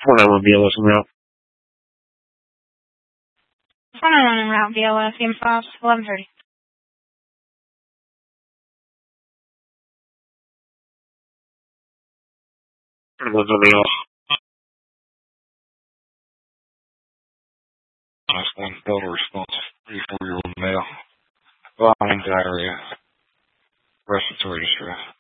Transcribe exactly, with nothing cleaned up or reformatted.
Whatever, B L S and route. one oh one en route, B L S, game five, eleven thirty. What's everybody else? Last one, Delta response, thirty-four-year-old male. Vomiting, diarrhea, respiratory distress.